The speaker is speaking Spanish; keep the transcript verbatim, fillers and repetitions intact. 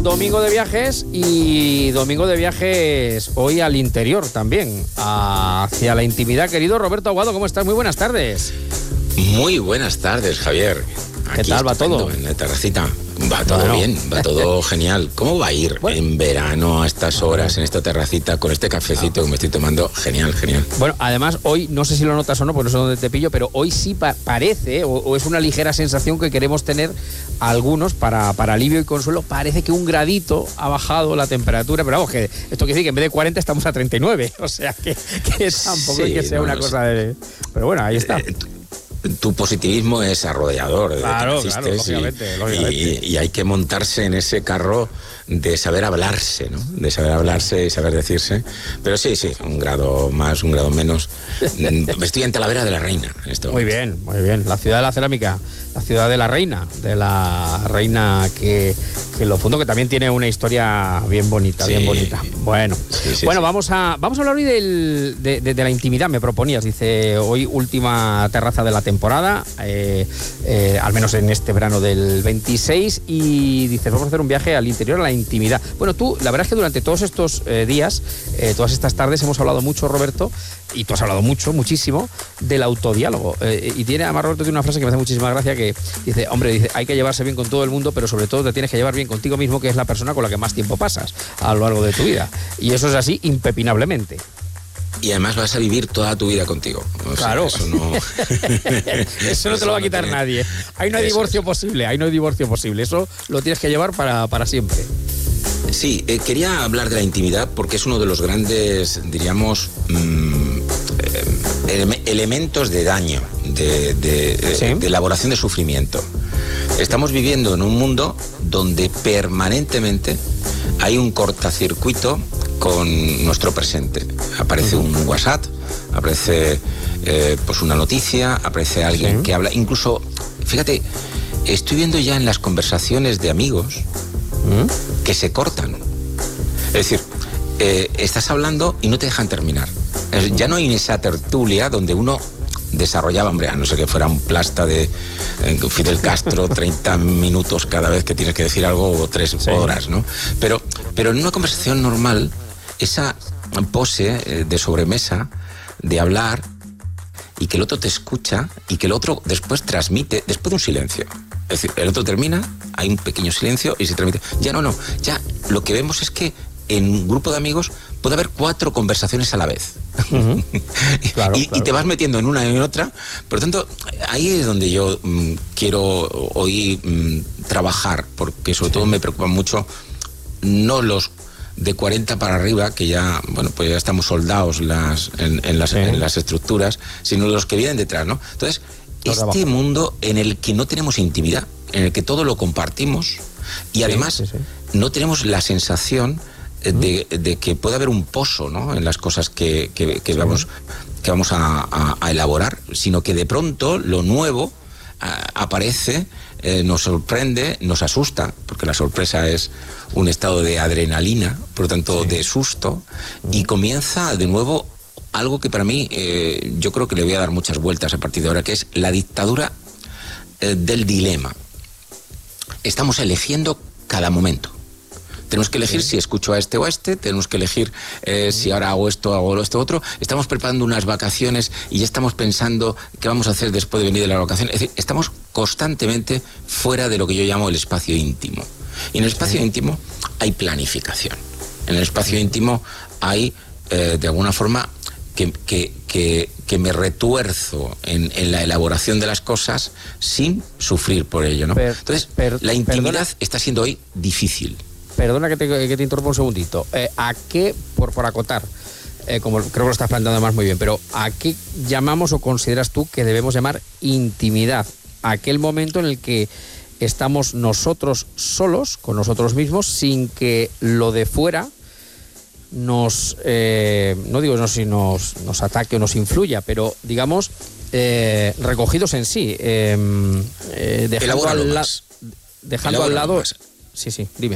Domingo de viajes y domingo de viajes hoy al interior también, hacia la intimidad. Querido Roberto Aguado, ¿cómo estás? Muy buenas tardes. Muy buenas tardes, Javier. ¿Qué Aquí tal va todo? En la terracita. Va todo bueno. bien, va todo genial. ¿Cómo va a ir bueno. en verano a estas horas, en esta terracita, con este cafecito que me estoy tomando? Genial, genial. Bueno, además hoy, no sé si lo notas o no, porque no sé dónde te pillo, pero hoy sí pa- parece, o, o es una ligera sensación que queremos tener algunos para, para alivio y consuelo. Parece que un gradito ha bajado la temperatura, pero vamos, que esto quiere decir que en vez de cuarenta estamos a treinta y nueve. O sea, que, que tampoco Sí, es que sea no, una no cosa de... Pero bueno, ahí está. Eh, Tu positivismo es arrollador. Desde Claro, que claro, naciste, lógicamente, y, lógicamente. Y, y hay que montarse en ese carro de saber hablarse, ¿no? De saber hablarse y saber decirse. Pero sí, sí, un grado más, un grado menos. Estoy en Talavera de la Reina. En este Muy momento. bien, muy bien. La ciudad de la cerámica, la ciudad de la reina, de la reina que, que lo fundó, que también tiene una historia bien bonita, Sí. bien bonita. Bueno, Sí, sí, bueno, sí. vamos a vamos a hablar hoy del, de, de, de la intimidad, me proponías. Dice, hoy última terraza de la temporada, eh, eh, al menos en este verano del veintiséis, y dices, vamos a hacer un viaje al interior, a la intimidad. Bueno, tú, la verdad es que durante todos estos eh, días, eh, todas estas tardes, hemos hablado mucho, Roberto, y tú has hablado mucho, muchísimo, del autodiálogo. Eh, y tiene, además, Roberto tiene una frase que me hace muchísima gracia, que dice, hombre, dice, hay que llevarse bien con todo el mundo, pero sobre todo te tienes que llevar bien contigo mismo, que es la persona con la que más tiempo pasas a lo largo de tu vida. Y eso es así impepinablemente. Y además vas a vivir toda tu vida contigo. O sea, Claro. eso no... Eso no te lo va a quitar tiene- nadie. Ahí no hay Eso divorcio es. posible, ahí no hay divorcio posible. Eso lo tienes que llevar para, para siempre. Sí, eh, quería hablar de la intimidad porque es uno de los grandes, diríamos, mm, eh, ele- elementos de daño, de, de, eh, Sí. de elaboración de sufrimiento. Estamos viviendo en un mundo donde permanentemente hay un cortacircuito con nuestro presente. Aparece un WhatsApp, aparece eh, pues una noticia, aparece alguien Sí. que habla. Incluso, fíjate, estoy viendo ya en las conversaciones de amigos ¿Mm? que se cortan. Es decir, eh, estás hablando y no te dejan terminar. Es- ya no hay esa tertulia donde uno desarrollaba, hombre, a no ser que fuera un plasta de eh, Fidel Castro, treinta minutos cada vez que tienes que decir algo o tres Sí. horas, ¿no? Pero, pero en una conversación normal, esa pose eh, de sobremesa, de hablar, y que el otro te escucha y que el otro después transmite, después de un silencio. Es decir, el otro termina, hay un pequeño silencio y se transmite. Ya no, no, ya lo que vemos es que en un grupo de amigos puede haber cuatro conversaciones a la vez. Uh-huh. Claro, y, claro. y te vas metiendo en una y en otra. Por lo tanto, ahí es donde yo mm, quiero hoy mm, trabajar, porque sobre todo me preocupan mucho no los de cuarenta para arriba, que ya, bueno, pues ya estamos soldados las, en, en, las, Sí. en las estructuras, sino los que vienen detrás, ¿no? Entonces, Los de este abajo. mundo en el que no tenemos intimidad, en el que todo lo compartimos y además sí, sí. no tenemos la sensación eh, de, de que puede haber un pozo, ¿no?, en las cosas que, que, que vamos, que vamos a, a, a elaborar, sino que de pronto lo nuevo a, aparece, eh, nos sorprende, nos asusta, porque la sorpresa es un estado de adrenalina, por lo tanto Sí. de susto, y comienza de nuevo algo que para mí eh, yo creo que le voy a dar muchas vueltas a partir de ahora, que es la dictadura eh, del dilema. Estamos eligiendo cada momento. Tenemos que elegir Sí. si escucho a este o a este, tenemos que elegir eh, si ahora hago esto, hago esto otro. Estamos preparando unas vacaciones y ya estamos pensando qué vamos a hacer después de venir de la vacación. Es decir, estamos constantemente fuera de lo que yo llamo el espacio íntimo. Y en el espacio Sí. íntimo hay planificación. En el espacio íntimo hay, eh, de alguna forma, que, que, que, que me retuerzo en, en la elaboración de las cosas sin sufrir por ello, ¿no? Per- Entonces, per- la intimidad perdona. está siendo hoy difícil. Perdona que te, que te interrumpa un segundito. Eh, ¿A qué, por, por acotar, eh, como creo que lo estás planteando además muy bien, pero ¿a qué llamamos o consideras tú que debemos llamar intimidad? Aquel momento en el que estamos nosotros solos, con nosotros mismos, sin que lo de fuera nos, eh, no digo no si nos, nos ataque o nos influya, pero digamos, eh, recogidos en sí, eh, eh, dejando Elabóralo al, la- más. dejando al Elabóralo lado... más. Sí, sí, dime.